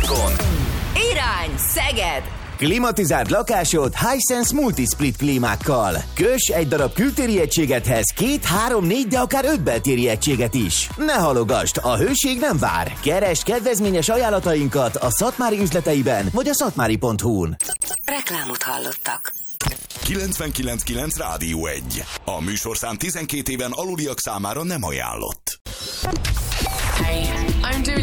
Magyarországon. Irány Szeged! Klimatizált lakásod Hisense Multisplit klímákkal. Köss egy darab kültéri egységethez 2, 3, 4, de akár 5 beltéri egységet is. Ne halogasd, a hőség nem vár. Keresd kedvezményes ajánlatainkat a Szatmári üzleteiben vagy a szatmári.hu-n. Reklámot hallottak. 99.9 Rádió 1. A műsorszám 12 éven aluliak számára nem ajánlott. Hey, I'm doing